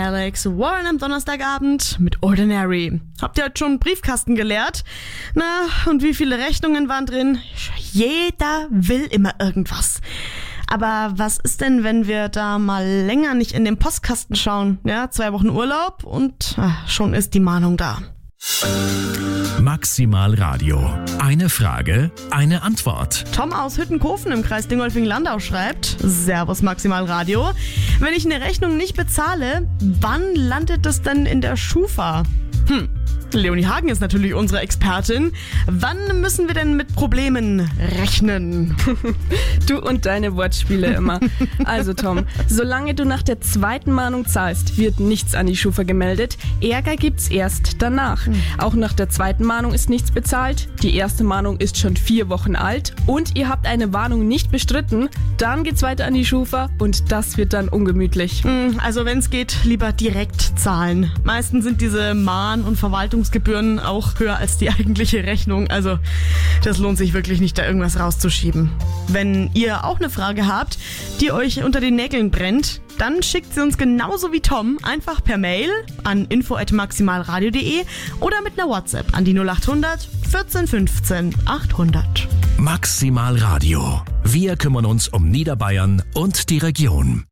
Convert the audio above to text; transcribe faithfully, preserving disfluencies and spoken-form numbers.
Alex Warren am Donnerstagabend mit Ordinary. Habt ihr heute schon einen Briefkasten geleert? Na, und wie viele Rechnungen waren drin? Jeder will immer irgendwas. Aber was ist denn, wenn wir da mal länger nicht in den Postkasten schauen? Ja, zwei Wochen Urlaub und ach, schon ist die Mahnung da. Maximal Radio. Eine Frage, eine Antwort. Tom aus Hüttenkofen im Kreis Dingolfing-Landau schreibt: Servus Maximal Radio. Wenn ich eine Rechnung nicht bezahle, wann landet es denn in der Schufa? Hm, Leonie Hagen ist natürlich unsere Expertin. Wann müssen wir denn mit Problemen rechnen? Du und deine Wortspiele immer. Also Tom, solange du nach der zweiten Mahnung zahlst, wird nichts an die Schufa gemeldet. Ärger gibt's erst danach. Mhm. Auch nach der zweiten Mahnung ist nichts bezahlt. Die erste Mahnung ist schon vier Wochen alt und ihr habt eine Warnung nicht bestritten. Dann geht's weiter an die Schufa und das wird dann ungemütlich. Also wenn es geht, lieber direkt zahlen. Meistens sind diese Mahn- und Verwaltungsgebühren auch höher als die eigentliche Rechnung. Also das lohnt sich wirklich nicht, da irgendwas rauszuschieben. Wenn ihr auch eine Frage habt, die euch unter den Nägeln brennt, dann schickt sie uns genauso wie Tom einfach per Mail an info at maximalradio punkt de oder mit einer WhatsApp an die null acht hundert vierzehn fünfzehn achthundert. Maximal Radio. Wir kümmern uns um Niederbayern und die Region.